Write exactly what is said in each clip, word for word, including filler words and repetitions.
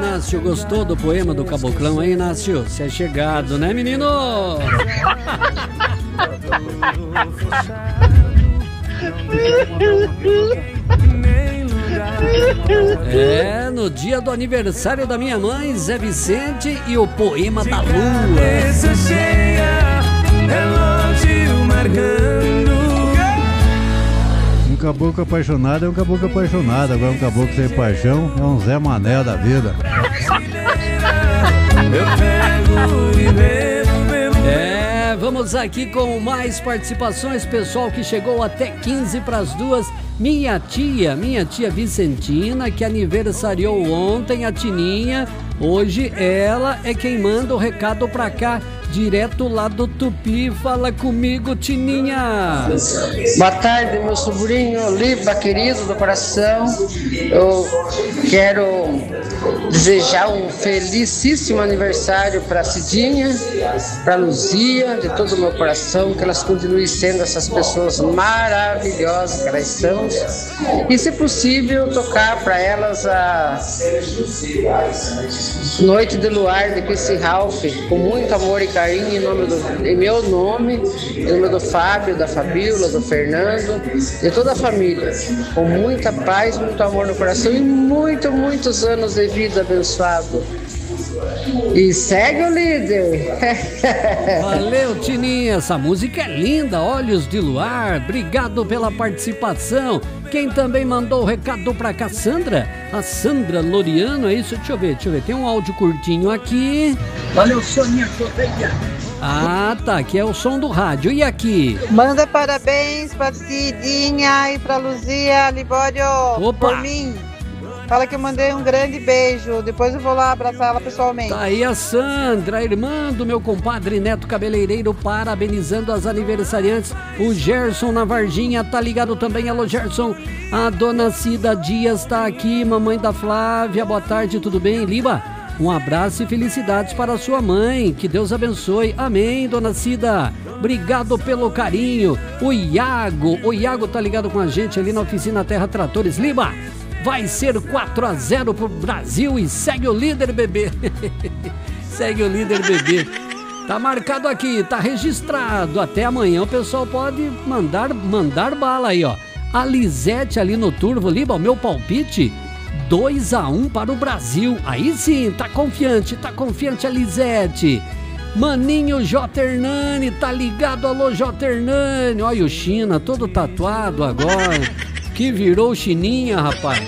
Inácio, gostou do poema do Caboclão, hein, Inácio? Você é chegado, né, menino? É, no dia do aniversário da minha mãe, Zé Vicente e o poema da lua. Um caboclo apaixonado é um caboclo apaixonado. Agora um caboclo sem paixão é um Zé Mané da vida. É, vamos aqui com mais participações, pessoal que chegou até quinze para as duas. Minha tia, minha tia Vicentina, que aniversariou ontem, a Tininha. Hoje ela é quem manda o recado pra cá, direto lá do Tupi. Fala comigo, Tininha. Boa tarde, meu sobrinho Liba, querido do coração. Eu quero desejar um felicíssimo aniversário para Cidinha, para Luzia, de todo o meu coração, que elas continuem sendo essas pessoas maravilhosas que elas são. E, se possível, tocar para elas a Noite de Luar de Chrissy Ralph, com muito amor e carinho, em, nome do, em meu nome, em nome do Fábio, da Fabíola, do Fernando, de toda a família, com muita paz, muito amor no coração e muito, muitos anos de vida abençoado. E segue o líder. Valeu, Tininha, essa música é linda, Olhos de Luar. Obrigado pela participação. Quem também mandou o recado pra cá, Sandra? A Sandra Loriano, é isso? Deixa eu ver, deixa eu ver, tem um áudio curtinho aqui. Valeu, Soninha Correia. Ah, tá, aqui é o som do rádio. E aqui? Manda parabéns pra Cidinha e pra Luzia Libório. Opa! Por mim. Fala que eu mandei um grande beijo. Depois eu vou lá abraçar ela pessoalmente. Tá aí a Sandra, irmã do meu compadre Neto Cabeleireiro, parabenizando as aniversariantes. O Gerson na Varginha tá ligado também. Alô, Gerson. A dona Cida Dias tá aqui, mamãe da Flávia. Boa tarde, tudo bem? Liba, um abraço e felicidades para a sua mãe. Que Deus abençoe. Amém, dona Cida. Obrigado pelo carinho. O Iago, o Iago tá ligado com a gente ali na oficina Terra Tratores. Liba, vai ser quatro a zero pro Brasil e segue o líder, bebê. Segue o líder, bebê. Tá marcado aqui, tá registrado. Até amanhã o pessoal pode mandar, mandar bala aí, ó. A Lisete ali no Turvo. Liba, o meu palpite, dois a um para o Brasil. Aí sim, tá confiante, tá confiante a Lisete. Maninho J. Hernani, tá ligado? Alô, J. Hernani. Olha o China, todo tatuado agora. Que virou Chininha, rapaz.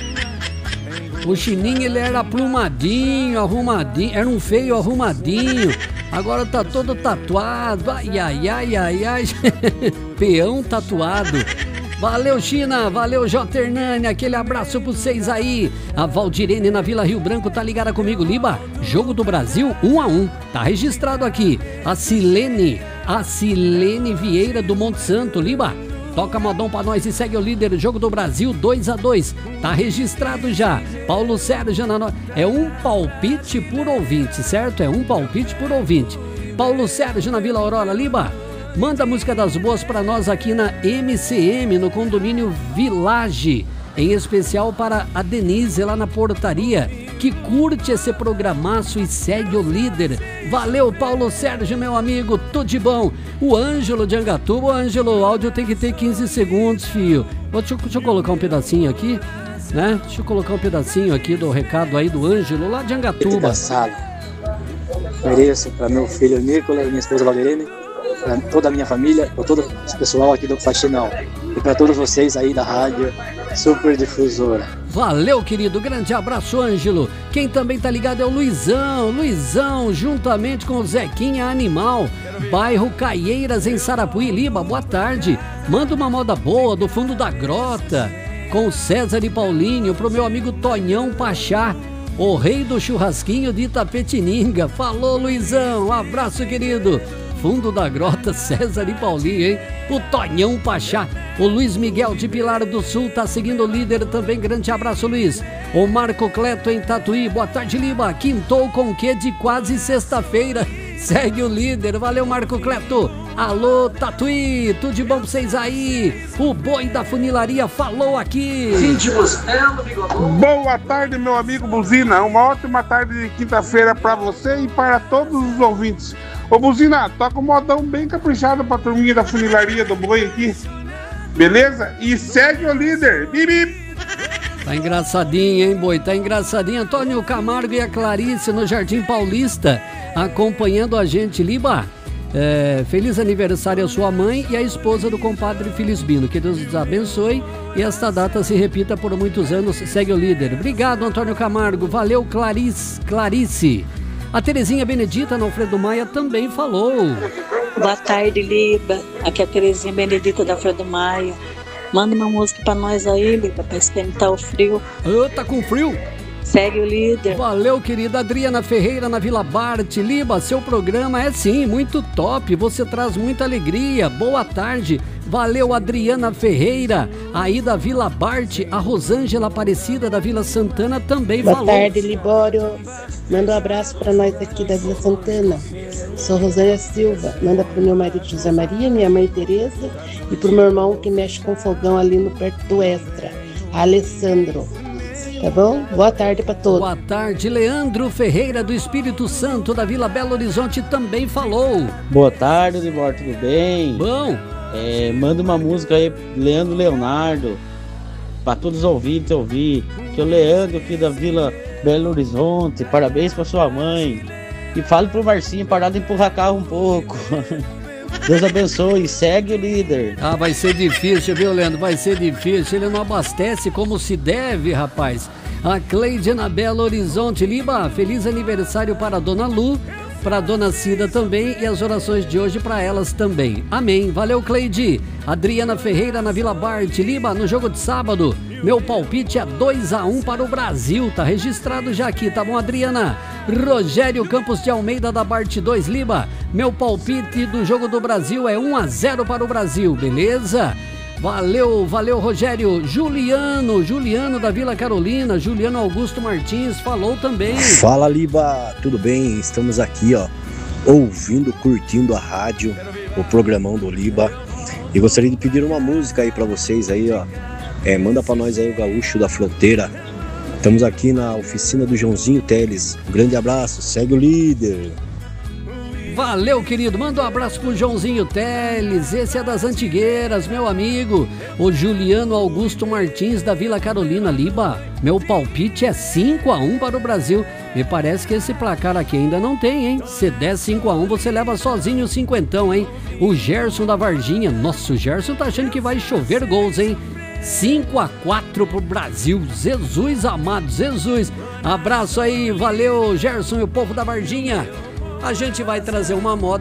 O Chininha, ele era aplumadinho, arrumadinho, era um feio arrumadinho. Agora tá todo tatuado. Ai, ai, ai, ai, ai. Peão tatuado. Valeu, China, valeu, J. Hernani, aquele abraço pra vocês aí. A Valdirene na Vila Rio Branco tá ligada comigo. Liba, jogo do Brasil um a um, tá registrado aqui. A Silene, a Silene Vieira do Monte Santo. Liba, toca modão pra nós e segue o líder. Jogo do Brasil dois a dois, tá registrado já. Paulo Sérgio, na no... é um palpite por ouvinte, certo? É um palpite por ouvinte. Paulo Sérgio na Vila Aurora. Liba, manda a música das boas pra nós aqui na M C M, no condomínio Village. Em especial para a Denise lá na portaria, que curte esse programaço e segue o líder. Valeu, Paulo Sérgio, meu amigo, tudo de bom. O Ângelo de Angatuba. O Ângelo, o áudio tem que ter quinze segundos, filho. Deixa eu, deixa eu colocar um pedacinho aqui, né? Deixa eu colocar um pedacinho aqui do recado aí do Ângelo, lá de Angatuba. Mereço para meu filho Nicolas, minha esposa Valdirene, para toda a minha família, para todo o pessoal aqui do Faxinão e para todos vocês aí da rádio Super Difusora. Valeu, querido, grande abraço, Ângelo. Quem também tá ligado é o Luizão, Luizão, juntamente com o Zequinha Animal, bairro Caieiras, em Sarapuí. Liba, boa tarde. Manda uma moda boa do fundo da grota, com César e Paulinho, pro meu amigo Tonhão Pachá, o rei do churrasquinho de Itapetininga. Falou, Luizão, um abraço, querido. Fundo da grota, César e Paulinho, hein? O Tonhão Pachá. O Luiz Miguel de Pilar do Sul tá seguindo o líder também. Grande abraço, Luiz. O Marco Cleto em Tatuí. Boa tarde, Liba. Quintou com o quê de quase sexta-feira? segue o líder. Valeu, Marco Cleto. Alô, Tatuí, tudo de bom pra vocês aí? O boi da funilaria falou aqui. Boa tarde, meu amigo Buzina. Uma ótima tarde de quinta-feira pra você e para todos os ouvintes. Ô, Buzina, toca um modão bem caprichado pra turminha da funilaria do boi aqui. Beleza? E segue o líder. Bip, bip. Tá engraçadinho, hein, boi? Tá engraçadinho. Antônio Camargo e a Clarice no Jardim Paulista acompanhando a gente. Liba, é, feliz aniversário à sua mãe e à esposa do compadre Felisbino. Que Deus os abençoe e esta data se repita por muitos anos. Segue o líder. Obrigado, Antônio Camargo. Valeu, Clarice. Clarice. A Terezinha Benedita no Alfredo Maia também falou. Boa tarde, Liba. Aqui é a Terezinha Benedita da Alfredo Maia. Manda uma música pra nós aí, Liba, pra esquentar o frio. Ô, tá com frio? Segue o líder. Valeu, querida Adriana Ferreira na Vila Bart. Liba, seu programa é sim, muito top. Você traz muita alegria. Boa tarde. Valeu, Adriana Ferreira. Aí da Vila Bart, a Rosângela Aparecida da Vila Santana também Boa falou. Boa tarde, Libório. Manda um abraço pra nós aqui da Vila Santana. Sou Rosângela Silva. Manda pro meu marido José Maria, minha mãe Tereza e pro meu irmão que mexe com fogão ali no perto do Extra, Alessandro. Tá bom? Boa tarde pra todos. Boa tarde, Leandro Ferreira do Espírito Santo da Vila Belo Horizonte também falou. Boa tarde, Libório, tudo bem? Bom. É, manda uma música aí, Leandro Leonardo, para todos os ouvintes ouvir. Que é o Leandro aqui da Vila Belo Horizonte. Parabéns para sua mãe. E fale pro Marcinho parar de empurrar carro um pouco. Deus abençoe, segue o líder. Ah, vai ser difícil, viu, Leandro? Vai ser difícil. Ele não abastece como se deve, rapaz. A Cleide na Belo Horizonte. Liba, feliz aniversário para a Dona Lu, para a Dona Cida também e as orações de hoje para elas também. Amém. Valeu, Cleide. Adriana Ferreira na Vila Bart. Liba, no jogo de sábado, meu palpite é dois a um para o Brasil. Tá registrado já aqui, tá bom, Adriana? Rogério Campos de Almeida da Bart dois. Liba, meu palpite do jogo do Brasil é um a zero para o Brasil, beleza? Valeu, valeu, Rogério. Juliano, Juliano da Vila Carolina, Juliano Augusto Martins falou também. Fala, Liba, tudo bem? Estamos aqui, ó, ouvindo, curtindo a rádio, o programão do Liba. E gostaria de pedir uma música aí pra vocês aí, ó. É, manda pra nós aí o Gaúcho da Fronteira. Estamos aqui na oficina do Joãozinho Teles. Um grande abraço, segue o líder. Valeu, querido. Manda um abraço pro Joãozinho Teles. Esse é das Antigueiras, meu amigo. O Juliano Augusto Martins da Vila Carolina. Liba, meu palpite é cinco a um para o Brasil. Me parece que esse placar aqui ainda não tem, hein? Se der cinco a um, você leva sozinho o cinquentão, hein? O Gerson da Varginha. Nossa, o Gerson tá achando que vai chover gols, hein? cinco a quatro pro Brasil. Jesus amado, Jesus. Abraço aí, valeu, Gerson e o povo da Varginha. A gente vai trazer uma moda